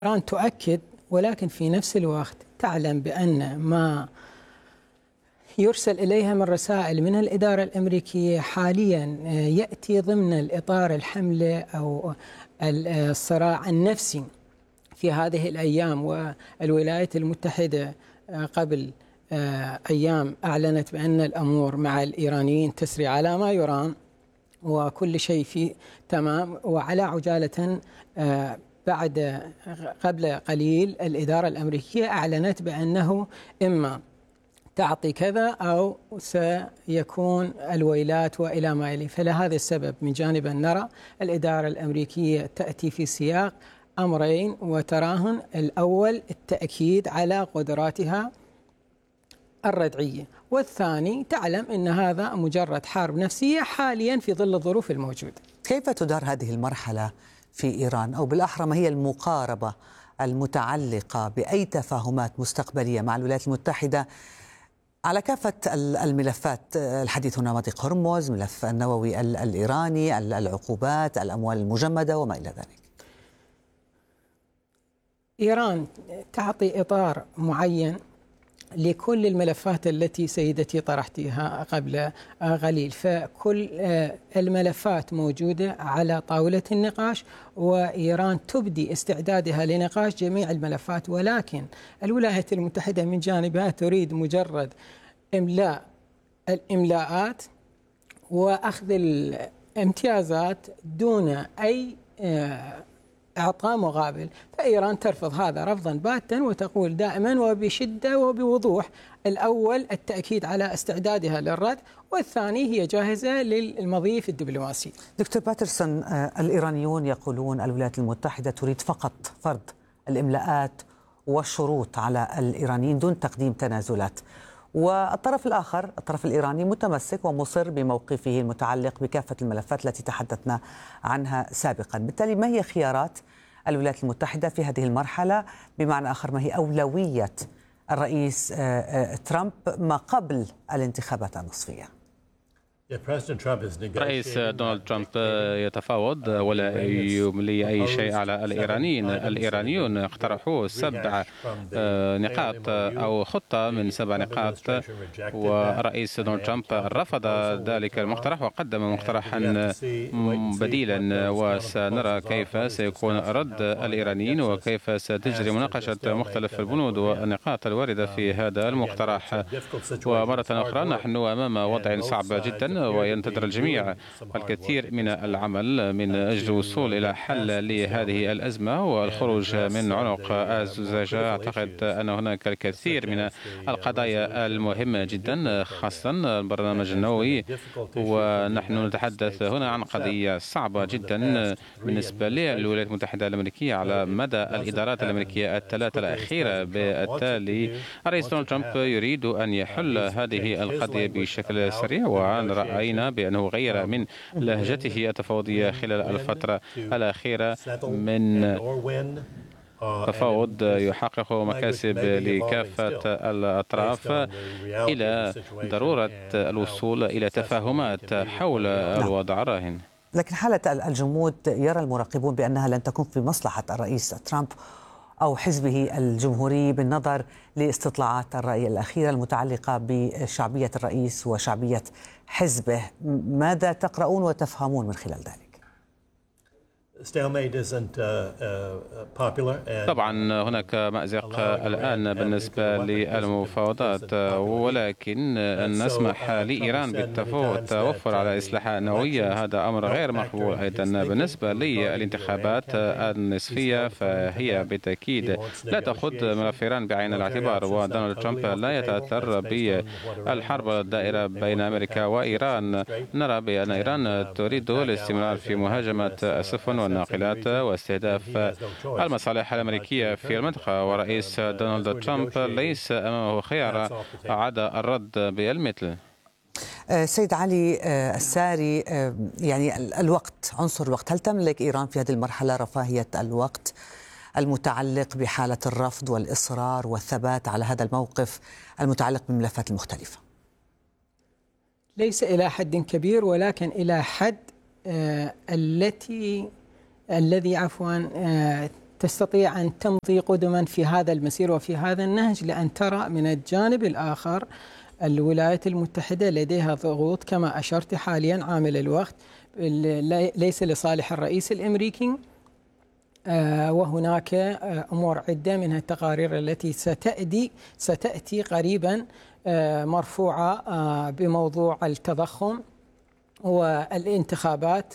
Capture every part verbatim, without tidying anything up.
إيران تؤكد، ولكن في نفس الوقت تعلم بأن ما يرسل إليها من رسائل من الإدارة الأمريكية حاليا يأتي ضمن الإطار الحملة أو الصراع النفسي في هذه الأيام. والولايات المتحدة قبل أيام أعلنت بأن الأمور مع الإيرانيين تسري على ما يرام وكل شيء في تمام. وعلى عجالة بعد قبل قليل الإدارة الأمريكية أعلنت بأنه إما تعطي كذا أو سيكون الويلات وإلى ما يلي. فلهذا السبب من جانب نرى الإدارة الأمريكية تأتي في سياق أمرين وتراهن: الأول التأكيد على قدراتها الردعية، والثاني تعلم أن هذا مجرد حرب نفسية حاليا في ظل الظروف الموجودة. كيف تدار هذه المرحلة في إيران، أو بالأحرى ما هي المقاربة المتعلقة بأي تفاهمات مستقبلية مع الولايات المتحدة على كافة الملفات؟ الحديث هنا مضيق هرمز، ملف النووي الإيراني، العقوبات، الأموال المجمدة وما إلى ذلك. إيران تعطي إطار معين لكل الملفات التي سيدتي طرحتها قبل قليل، فكل الملفات موجودة على طاولة النقاش، وإيران تبدي استعدادها لنقاش جميع الملفات. ولكن الولايات المتحدة من جانبها تريد مجرد إملاء الإملاءات وأخذ الامتيازات دون أي إعطاء مقابل. فإيران ترفض هذا رفضا باتا وتقول دائما وبشدة وبوضوح: الأول التأكيد على استعدادها للرد، والثاني هي جاهزة للمضي في الدبلوماسي. دكتور باترسون، الإيرانيون يقولون الولايات المتحدة تريد فقط فرض الإملاءات والشروط على الإيرانيين دون تقديم تنازلات، والطرف الآخر الطرف الإيراني متمسك ومصر بموقفه المتعلق بكافة الملفات التي تحدثنا عنها سابقا. بالتالي ما هي خيارات الولايات المتحدة في هذه المرحلة؟ بمعنى آخر، ما هي أولوية الرئيس ترامب ما قبل الانتخابات النصفية؟ رئيس دونالد ترامب يتفاوض ولا يملي أي شيء على الإيرانيين. الإيرانيون اقترحوا سبع نقاط أو خطة من سبع نقاط، ورئيس دونالد ترامب رفض ذلك المقترح وقدم مقترحا بديلا، وسنرى كيف سيكون رد الإيرانيين وكيف ستجري مناقشة مختلف البنود والنقاط الواردة في هذا المقترح. ومرة أخرى نحن أمام وضع صعب جدا، وينتظر الجميع الكثير من العمل من أجل الوصول إلى حل لهذه الأزمة والخروج من عنق الزجاجة. أعتقد أن هناك الكثير من القضايا المهمة جدا، خاصة البرنامج النووي، ونحن نتحدث هنا عن قضية صعبة جدا بالنسبة للولايات المتحدة الأمريكية على مدى الإدارات الأمريكية الثلاثة الأخيرة. بالتالي الرئيس دونالد ترامب يريد أن يحل هذه القضية بشكل سريع، وعن رأينا بأنه غير من لهجته التفاوضية خلال الفترة الأخيرة من تفاوض يحقق مكاسب لكافة الأطراف إلى ضرورة الوصول إلى تفاهمات حول الوضع الراهن. لكن حالة الجمود يرى المراقبون بأنها لن تكون في مصلحة الرئيس ترامب أو حزبه الجمهوري بالنظر لاستطلاعات الرأي الأخيرة المتعلقة بشعبية الرئيس وشعبية حزبه. ماذا تقرؤون وتفهمون من خلال ذلك؟ طبعا هناك مأزق الآن بالنسبة للمفاوضات، ولكن أن نسمح لإيران بالتوفر على أسلحة نووية هذا أمر غير مقبول. أيضا بالنسبة للانتخابات النصفية فهي بالتأكيد لا تأخذ ملف إيران بعين الاعتبار، ودونالد ترامب لا يتأثر بالحرب الدائرة بين أمريكا وإيران. نرى بأن إيران تريد الاستمرار في مهاجمة السفن والناقلات واستهداف المصالح الأمريكية في المنطقة، ورئيس دونالد ترامب ليس أمامه خيار عدا الرد بالمثل. سيد علي الساري، يعني الوقت، عنصر الوقت، هل تملك إيران في هذه المرحلة رفاهية الوقت المتعلق بحالة الرفض والإصرار والثبات على هذا الموقف المتعلق بالملفات المختلفة؟ ليس إلى حد كبير، ولكن إلى حد آه التي الذي عفوا تستطيع أن تمضي قدما في هذا المسير وفي هذا النهج، لأن ترى من الجانب الآخر الولايات المتحدة لديها ضغوط كما أشرت حاليا عامل الوقت ليس لصالح الرئيس الأمريكي، وهناك أمور عدة منها التقارير التي ستأتي ستأتي قريبا مرفوعة بموضوع التضخم والانتخابات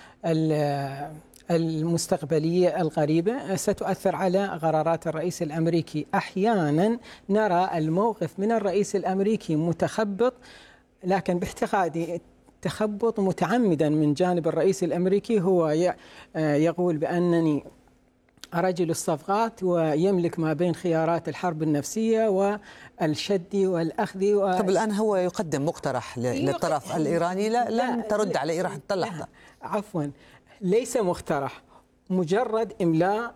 المستقبلية القريبة ستؤثر على قرارات الرئيس الأمريكي. أحيانا نرى الموقف من الرئيس الأمريكي متخبط، لكن باعتقادي تخبط متعمدا من جانب الرئيس الأمريكي، هو يقول بأنني رجل الصفقات ويملك ما بين خيارات الحرب النفسية والشد والأخذ و... طب الآن هو يقدم مقترح للطرف الإيراني، لا لن ترد عليه إيران حتى اللحظة. عفوا، ليس مقترح، مجرد إملاء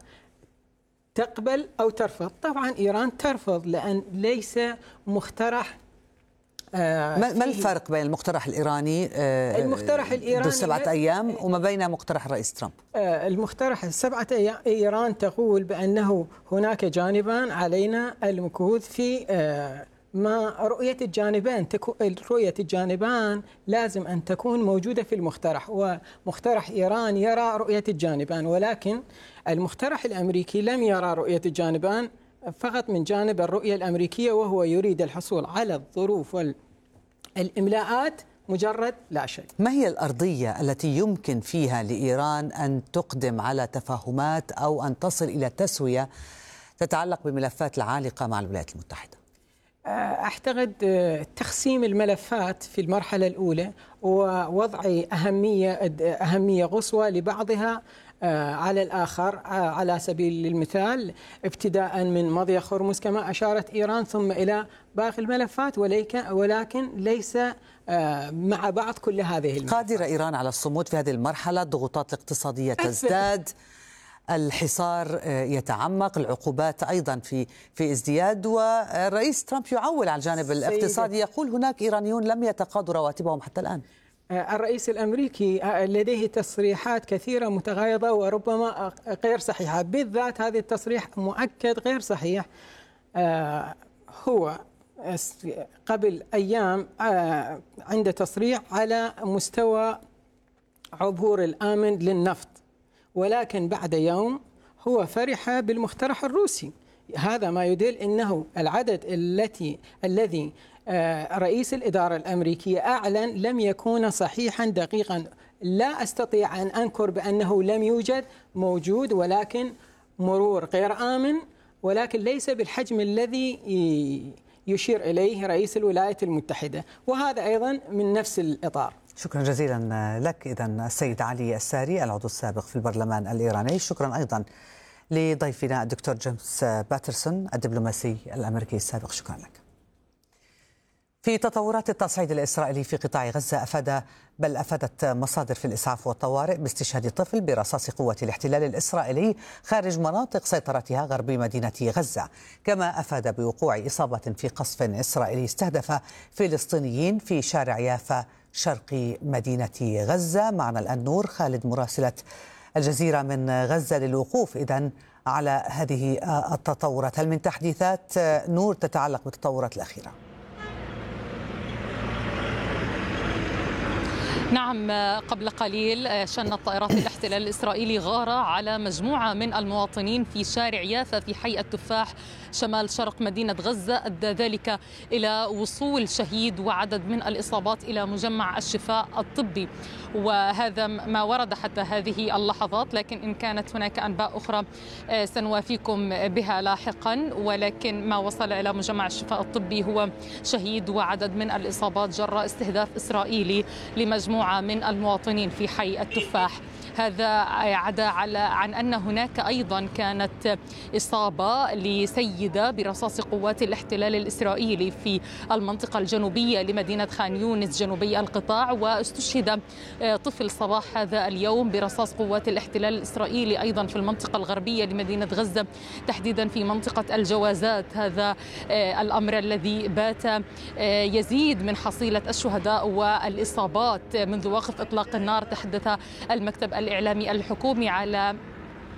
تقبل أو ترفض. طبعا إيران ترفض لأن ليس مقترح. آه ما الفرق بين المقترح الإيراني آه المقترح الإيراني سبعة أيام وما بين مقترح الرئيس ترامب؟ آه المقترح السبعة أيام إيران تقول بأنه هناك جانبان علينا المكوث في آه ما رؤية الجانبين. رؤية الجانبان لازم أن تكون موجودة في المقترح، ومقترح إيران يرى رؤية الجانبان، ولكن المقترح الأمريكي لم يرى رؤية الجانبان، فقط من جانب الرؤية الأمريكية، وهو يريد الحصول على الظروف والإملاءات مجرد لا شيء. ما هي الأرضية التي يمكن فيها لإيران أن تقدم على تفاهمات أو أن تصل إلى تسوية تتعلق بملفات العالقة مع الولايات المتحدة؟ أعتقد تقسيم الملفات في المرحلة الأولى ووضع أهمية أهمية قصوى لبعضها على الآخر، على سبيل المثال ابتداء من مضيق هرمز كما أشارت إيران ثم إلى باقي الملفات، ولكن ليس مع بعض كل هذه الملفات. قادرة إيران على الصمود في هذه المرحلة؟ الضغوطات الاقتصادية تزداد، الحصار يتعمق، العقوبات أيضا في في ازدياد، والرئيس ترامب يعول على الجانب الاقتصادي، يقول هناك إيرانيون لم يتقاضوا رواتبهم حتى الآن. الرئيس الأمريكي لديه تصريحات كثيرة متغايضة وربما غير صحيحة، بالذات هذا التصريح مؤكد غير صحيح. هو قبل أيام عنده تصريح على مستوى عبور الآمن للنفط، ولكن بعد يوم هو فرح بالمقترح الروسي. هذا ما يدل أنه العدد التي الذي رئيس الإدارة الأمريكية أعلن لم يكون صحيحا دقيقا. لا أستطيع أن أنكر بأنه لم يوجد، موجود، ولكن مرور غير آمن، ولكن ليس بالحجم الذي يشير إليه رئيس الولايات المتحدة، وهذا أيضا من نفس الإطار. شكرا جزيلا لك إذن السيد علي الساري العضو السابق في البرلمان الإيراني. شكرا أيضا لضيفنا الدكتور جيمس باترسون الدبلوماسي الأمريكي السابق. شكرا لك. في تطورات التصعيد الإسرائيلي في قطاع غزة أفاد بل أفادت مصادر في الإسعاف والطوارئ باستشهاد طفل برصاص قوة الاحتلال الإسرائيلي خارج مناطق سيطرتها غربي مدينة غزة، كما أفاد بوقوع إصابة في قصف إسرائيلي استهدف فلسطينيين في شارع يافا شرق مدينة غزة. معنا الآن نور خالد مراسلة الجزيرة من غزة للوقوف إذن على هذه التطورات. هل من تحديثات نور تتعلق بالتطورات الأخيرة؟ نعم، قبل قليل شنت طائرات الاحتلال الإسرائيلي غارة على مجموعة من المواطنين في شارع يافا في حي التفاح شمال شرق مدينة غزة، أدى ذلك إلى وصول شهيد وعدد من الإصابات إلى مجمع الشفاء الطبي، وهذا ما ورد حتى هذه اللحظات، لكن إن كانت هناك أنباء أخرى سنوافيكم بها لاحقا. ولكن ما وصل إلى مجمع الشفاء الطبي هو شهيد وعدد من الإصابات جراء استهداف إسرائيلي لمجموعة من المواطنين في حي التفاح. هذا عدا على عن أن هناك أيضا كانت إصابة لسيدة برصاص قوات الاحتلال الإسرائيلي في المنطقة الجنوبية لمدينة خان يونس جنوبي القطاع، واستشهد طفل صباح هذا اليوم برصاص قوات الاحتلال الإسرائيلي أيضا في المنطقة الغربية لمدينة غزة، تحديدا في منطقة الجوازات. هذا الأمر الذي بات يزيد من حصيلة الشهداء والإصابات منذ وقف إطلاق النار. تحدث المكتب الإعلامي الحكومي على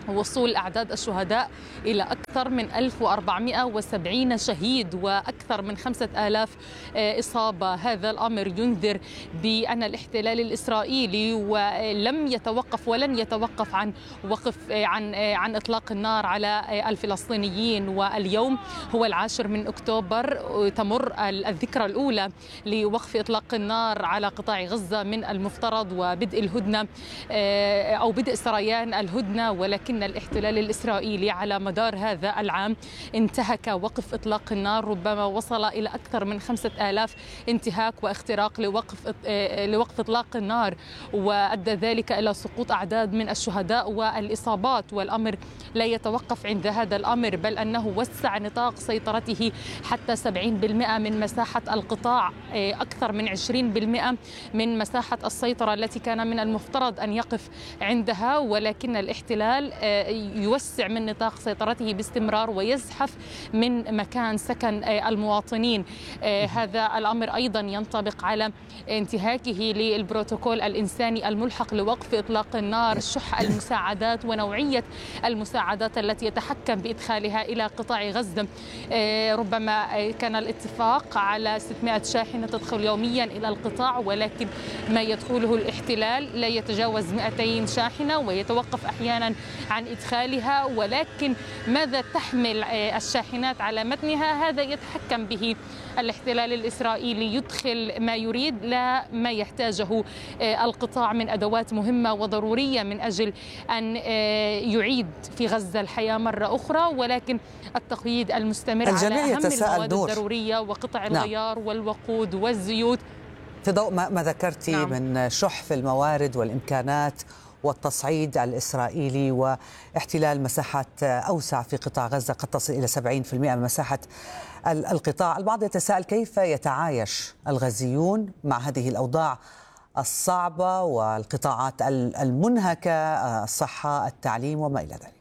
وصول أعداد الشهداء إلى أكثر من ألف وأربعمئة وسبعين شهيد وأكثر من خمسة آلاف إصابة. هذا الأمر ينذر بأن الاحتلال الإسرائيلي ولم يتوقف ولن يتوقف عن وقف عن عن إطلاق النار على الفلسطينيين. واليوم هو العاشر من أكتوبر، تمر الذكرى الأولى لوقف إطلاق النار على قطاع غزة من المفترض وبدء الهدنة أو بدء سريان الهدنة، ولكن الاحتلال الإسرائيلي على مدار هذا العام انتهك وقف إطلاق النار، ربما وصل إلى أكثر من خمسة آلاف انتهاك واختراق لوقف لوقف إطلاق النار، وأدى ذلك إلى سقوط أعداد من الشهداء والإصابات. والأمر لا يتوقف عند هذا الأمر، بل أنه وسع نطاق سيطرته حتى سبعين بالمئة من مساحة القطاع، أكثر من عشرين بالمئة من مساحة السيطرة التي كان من المفترض أن يقف عندها، ولكن الاحتلال يوسع من نطاق سيطرته باستمرار ويزحف من مكان سكن المواطنين. هذا الأمر أيضا ينطبق على انتهاكه للبروتوكول الإنساني الملحق لوقف إطلاق النار، شح المساعدات ونوعية المساعدات التي يتحكم بإدخالها إلى قطاع غزة. ربما كان الاتفاق على ستمائة شاحنة تدخل يوميا إلى القطاع، ولكن ما يدخله الاحتلال لا يتجاوز مئتين شاحنة ويتوقف أحيانا عن إدخالها. ولكن ماذا تحمل الشاحنات على متنها هذا يتحكم به الاحتلال الإسرائيلي، يدخل ما يريد لا ما يحتاجه القطاع من أدوات مهمة وضرورية من أجل أن يعيد في غزة الحياة مرة أخرى. ولكن التقييد المستمر على أهم المواد الضرورية وقطع الغيار والوقود والزيوت في ضوء ما ذكرتي نعم. من شح في الموارد والإمكانات والتصعيد الإسرائيلي واحتلال مساحات أوسع في قطاع غزة قد تصل إلى سبعين بالمئة من مساحة القطاع. البعض يتساءل كيف يتعايش الغزيون مع هذه الأوضاع الصعبة والقطاعات المنهكة، الصحة، التعليم وما إلى ذلك.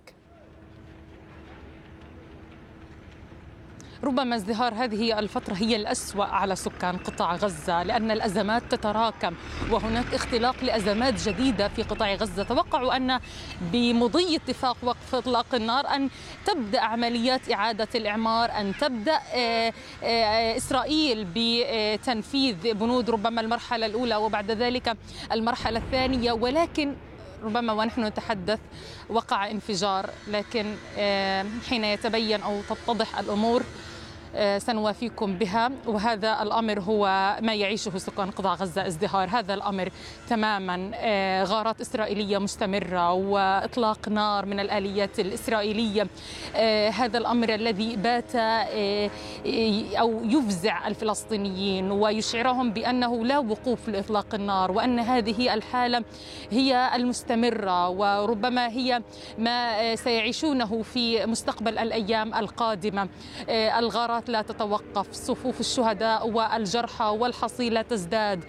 ربما ازدهار هذه الفترة هي الأسوأ على سكان قطاع غزة، لأن الأزمات تتراكم وهناك اختلاق لأزمات جديدة في قطاع غزة. توقعوا أن بمضي اتفاق وقف إطلاق النار أن تبدأ عمليات إعادة الإعمار، أن تبدأ إسرائيل بتنفيذ بنود ربما المرحلة الأولى وبعد ذلك المرحلة الثانية، ولكن ربما ونحن نتحدث وقع انفجار. لكن حين يتبين أو تتضح الأمور سنوافيكم بها، وهذا الأمر هو ما يعيشه سكان قطاع غزة، ازدهار هذا الأمر تماما. غارات إسرائيلية مستمرة وإطلاق نار من الآليات الإسرائيلية، هذا الأمر الذي بات أو يفزع الفلسطينيين ويشعرهم بأنه لا وقوف لإطلاق النار، وأن هذه الحالة هي المستمرة وربما هي ما سيعيشونه في مستقبل الأيام القادمة. الغارات لا تتوقف، صفوف الشهداء والجرحى والحصيلة تزداد،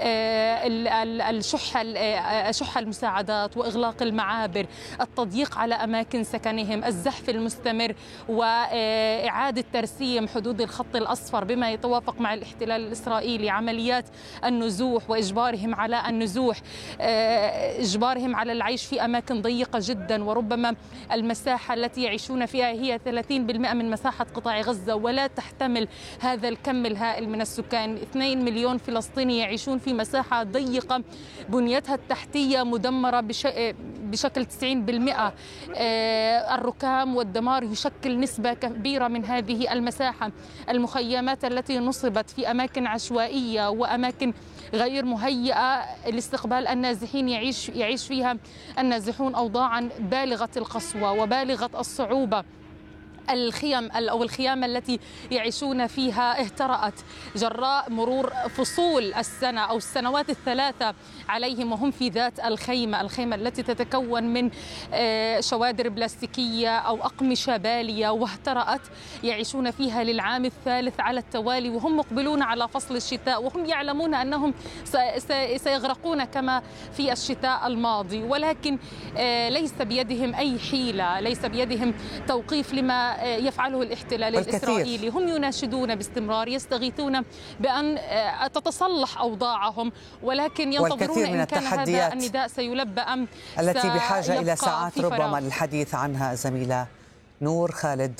الشح شح المساعدات وإغلاق المعابر، التضييق على أماكن سكنهم، الزحف المستمر وإعادة ترسيم حدود الخط الأصفر بما يتوافق مع الاحتلال الإسرائيلي، عمليات النزوح وإجبارهم على النزوح، إجبارهم على العيش في أماكن ضيقة جدا، وربما المساحة التي يعيشون فيها هي ثلاثين بالمئة من مساحة قطاع غزة ولا تحتمل هذا الكم الهائل من السكان. اثنين مليون فلسطيني يعيشون في مساحة ضيقة بنيتها التحتية مدمرة بشكل تسعين بالمئة. الركام والدمار يشكل نسبة كبيرة من هذه المساحة. المخيمات التي نصبت في أماكن عشوائية وأماكن غير مهيئة لاستقبال النازحين يعيش يعيش فيها النازحون أوضاعا بالغة القسوة وبالغة الصعوبة. الخيم أو الخيام التي يعيشون فيها اهترأت جراء مرور فصول السنة أو السنوات الثلاثة عليهم وهم في ذات الخيمة، الخيمة التي تتكون من شوادر بلاستيكية أو أقمشة بالية واهترأت، يعيشون فيها للعام الثالث على التوالي وهم مقبلون على فصل الشتاء وهم يعلمون أنهم سيغرقون كما في الشتاء الماضي، ولكن ليس بيدهم أي حيلة، ليس بيدهم توقيف لما ما يفعله الاحتلال والكثير. الإسرائيلي. هم يناشدون باستمرار، يستغيثون بأن تتصلح أوضاعهم، ولكن ينتظرون إن كان هذا النداء سيلبى أم التي بحاجة إلى ساعات ربما للحديث عنها. زميلة نور خالد.